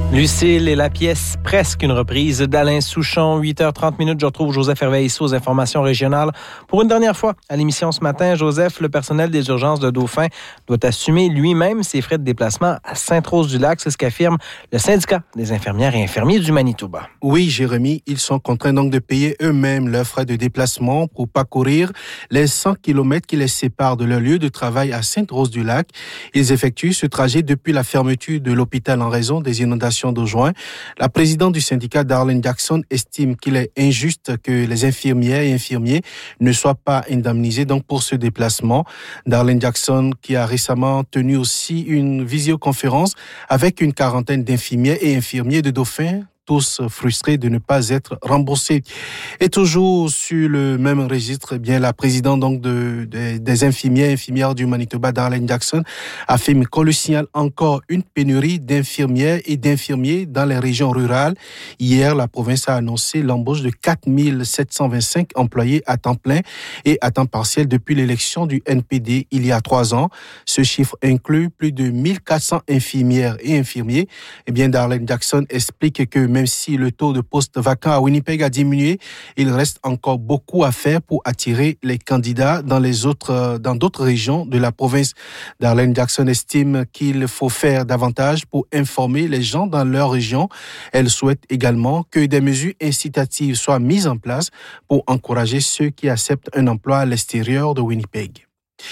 Lucille et la pièce Presque, une reprise d'Alain Souchon. 8h30. Je retrouve Joseph Hervé ici aux informations régionales. Pour une dernière fois à l'émission ce matin, Joseph, le personnel des urgences de Dauphin doit assumer lui-même ses frais de déplacement à Sainte-Rose-du-Lac. C'est ce qu'affirme le syndicat des infirmières et infirmiers du Manitoba. Oui, Jérémy, ils sont contraints donc de payer eux-mêmes leurs frais de déplacement pour parcourir les 100 km qui les séparent de leur lieu de travail à Sainte-Rose-du-Lac. Ils effectuent ce trajet depuis la fermeture de l'hôpital en raison des inondations de juin. La présidente du syndicat, Darlene Jackson, estime qu'il est injuste que les infirmières et infirmiers ne soient pas indemnisés donc pour ce déplacement. Darlene Jackson, qui a récemment tenu aussi une visioconférence avec une quarantaine d'infirmières et infirmiers de Dauphin, tous frustrés de ne pas être remboursés. Et toujours sur le même registre, la présidente donc des infirmières et infirmières du Manitoba, Darlene Jackson, affirme qu'on lui signale encore une pénurie d'infirmières et d'infirmiers dans les régions rurales. Hier, la province a annoncé l'embauche de 4 725 employés à temps plein et à temps partiel depuis l'élection du NPD il y a 3 ans. Ce chiffre inclut plus de 1400 infirmières et infirmiers. Darlene Jackson explique que même si le taux de postes vacants à Winnipeg a diminué, il reste encore beaucoup à faire pour attirer les candidats dans d'autres régions de la province. Darlene Jackson estime qu'il faut faire davantage pour informer les gens dans leur région. Elle souhaite également que des mesures incitatives soient mises en place pour encourager ceux qui acceptent un emploi à l'extérieur de Winnipeg.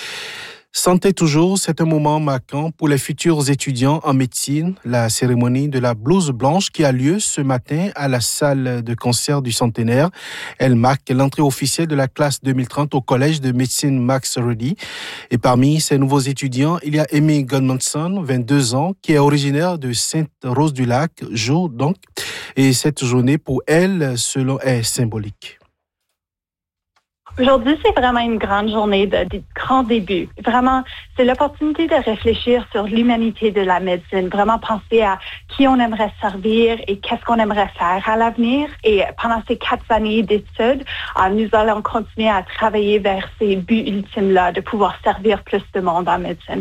Santé toujours, c'est un moment marquant pour les futurs étudiants en médecine. La cérémonie de la blouse blanche qui a lieu ce matin à la salle de concert du Centenaire. Elle marque l'entrée officielle de la classe 2030 au collège de médecine Max Ruddy. Et parmi ces nouveaux étudiants, il y a Amy Godmanson, 22 ans, qui est originaire de Sainte-Rose-du-Lac, donc. Et cette journée, pour elle, est symbolique. Aujourd'hui, c'est vraiment une grande journée de grands débuts. Vraiment, c'est l'opportunité de réfléchir sur l'humanité de la médecine, vraiment penser à qui on aimerait servir et qu'est-ce qu'on aimerait faire à l'avenir. Et pendant ces 4 années d'études, nous allons continuer à travailler vers ces buts ultimes-là, de pouvoir servir plus de monde en médecine.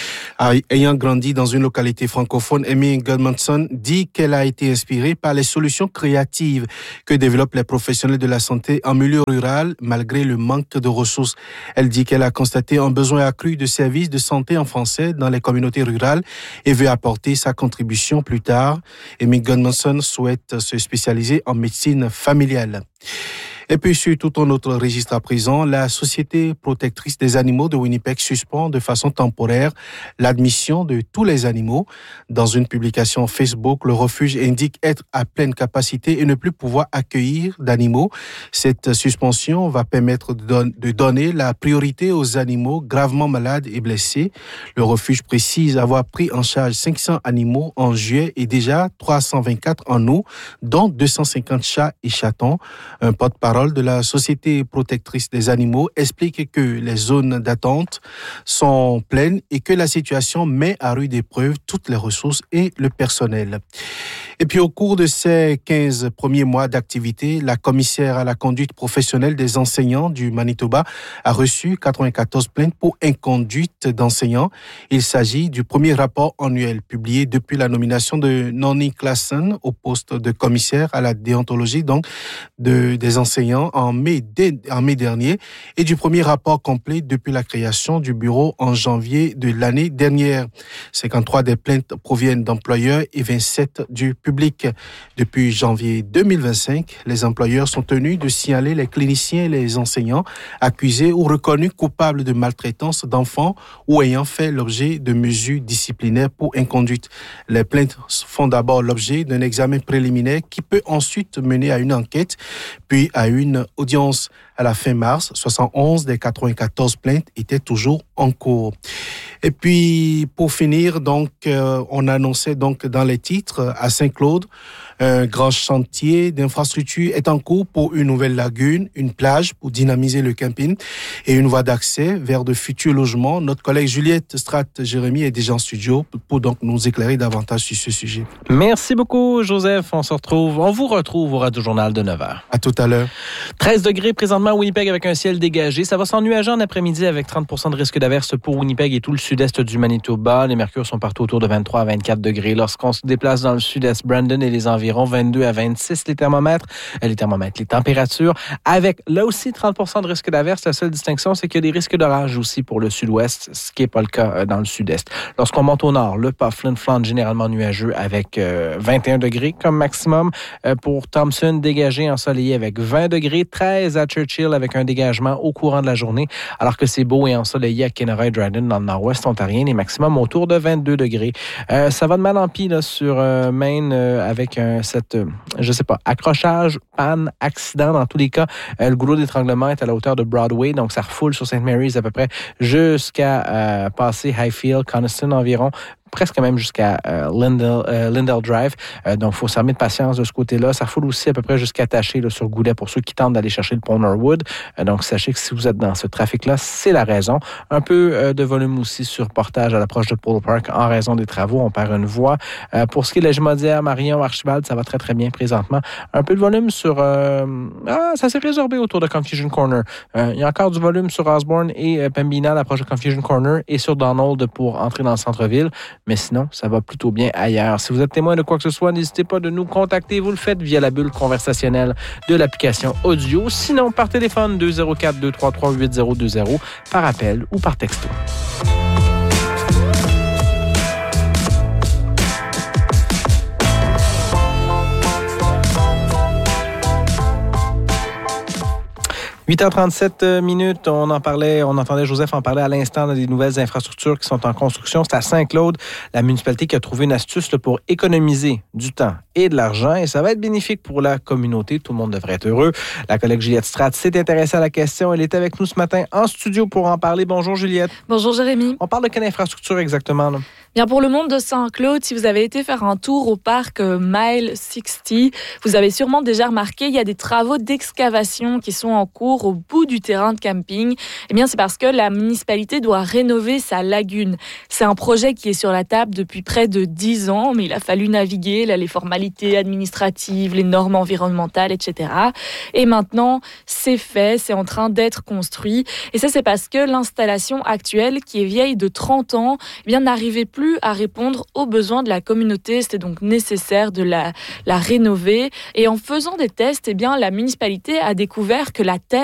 Ayant grandi dans une localité francophone, Amy Godmanson dit qu'elle a été inspirée par les solutions créatives que développent les professionnels de la santé en milieu rural, malgré le manque de ressources. Elle dit qu'elle a constaté un besoin accru de services de santé en français dans les communautés rurales et veut apporter sa contribution plus tard. Amy Godmanson souhaite se spécialiser en médecine familiale. Et puis, sur tout un autre registre à présent, la Société protectrice des animaux de Winnipeg suspend de façon temporaire l'admission de tous les animaux. Dans une publication Facebook, le refuge indique être à pleine capacité et ne plus pouvoir accueillir d'animaux. Cette suspension va permettre de donner la priorité aux animaux gravement malades et blessés. Le refuge précise avoir pris en charge 500 animaux en juillet et déjà 324 en août, dont 250 chats et chatons. Un porte-parole de la Société protectrice des animaux explique que les zones d'attente sont pleines et que la situation met à rude épreuve toutes les ressources et le personnel. Et puis au cours de ces 15 premiers mois d'activité, la commissaire à la conduite professionnelle des enseignants du Manitoba a reçu 94 plaintes pour inconduite d'enseignants. Il s'agit du premier rapport annuel publié depuis la nomination de Noni Klassen au poste de commissaire à la déontologie des enseignants en mai dernier et du premier rapport complet depuis la création du bureau en janvier de l'année dernière. 53 des plaintes proviennent d'employeurs et 27 du public. Depuis janvier 2025, les employeurs sont tenus de signaler les cliniciens et les enseignants accusés ou reconnus coupables de maltraitance d'enfants ou ayant fait l'objet de mesures disciplinaires pour inconduite. Les plaintes font d'abord l'objet d'un examen préliminaire qui peut ensuite mener à une enquête, puis à une audience. À la fin mars, 71 des 94 plaintes étaient toujours en cours. Et puis, pour finir, on annonçait dans les titres à Saint-Claude, un grand chantier d'infrastructure est en cours pour une nouvelle lagune, une plage pour dynamiser le camping et une voie d'accès vers de futurs logements. Notre collègue Juliette Stratt-Jérémy est déjà en studio pour donc nous éclairer davantage sur ce sujet. Merci beaucoup, Joseph. On vous retrouve au Radio Journal de 9h. À tout à l'heure. 13 degrés présentement. présentement à Winnipeg avec un ciel dégagé. Ça va s'ennuager en après-midi avec 30% de risque d'averse pour Winnipeg et tout le sud-est du Manitoba. Les mercures sont partout autour de 23 à 24 degrés. Lorsqu'on se déplace dans le sud-est, Brandon et les environs, 22 à 26 les températures, avec là aussi 30% de risque d'averse. La seule distinction, c'est qu'il y a des risques d'orage aussi pour le sud-ouest, ce qui n'est pas le cas dans le sud-est. Lorsqu'on monte au nord, le Pufflin flanc généralement nuageux avec 21 degrés comme maximum. Pour Thompson, dégagé, ensoleillé avec 20 degrés, 13 à Churchill avec un dégagement au courant de la journée, alors que c'est beau et ensoleillé à Kenora et Dryden dans le nord-ouest ontarien, les maximums autour de 22 degrés. Ça va de mal en pis là, sur Maine avec accrochage, panne, accident dans tous les cas. Le goulot d'étranglement est à la hauteur de Broadway, donc ça refoule sur St. Mary's à peu près jusqu'à passer Highfield, Coniston environ, presque même jusqu'à Lindell Drive. Donc, il faut s'armer de patience de ce côté-là. Ça refoule aussi à peu près jusqu'à Taché là, sur Goulet pour ceux qui tentent d'aller chercher le pont Norwood. Donc, sachez que si vous êtes dans ce trafic-là, c'est la raison. Un peu de volume aussi sur Portage à l'approche de Polo Park en raison des travaux. On perd une voie. Pour ce qui est de la Jumaudière, Marion, Archibald, ça va très, très bien présentement. Un peu de volume sur... ça s'est résorbé autour de Confusion Corner. Il y a encore du volume sur Osborne et Pembina à l'approche de Confusion Corner et sur Donald pour entrer dans le centre-ville. Mais sinon, ça va plutôt bien ailleurs. Si vous êtes témoin de quoi que ce soit, n'hésitez pas de nous contacter. Vous le faites via la bulle conversationnelle de l'application audio. Sinon, par téléphone 204-233-8020, par appel ou par texto. « 8h37 », on entendait Joseph en parler à l'instant des nouvelles infrastructures qui sont en construction. C'est à Saint-Claude, la municipalité qui a trouvé une astuce pour économiser du temps et de l'argent et ça va être bénéfique pour la communauté. Tout le monde devrait être heureux. La collègue Juliette Stratt s'est intéressée à la question. Elle est avec nous ce matin en studio pour en parler. Bonjour Juliette. Bonjour Jérémy. On parle de quelle infrastructure exactement là? Bien, pour le monde de Saint-Claude, si vous avez été faire un tour au parc Mile 60, vous avez sûrement déjà remarqué, il y a des travaux d'excavation qui sont en cours au bout du terrain de camping. Eh bien, c'est parce que la municipalité doit rénover sa lagune. C'est un projet qui est sur la table depuis près de 10 ans, mais il a fallu naviguer les formalités administratives, les normes environnementales, etc. Et maintenant, c'est fait, c'est en train d'être construit. Et ça, c'est parce que l'installation actuelle, qui est vieille de 30 ans, eh bien, n'arrivait plus à répondre aux besoins de la communauté. C'était donc nécessaire de la rénover. Et en faisant des tests, eh bien, la municipalité a découvert que la terre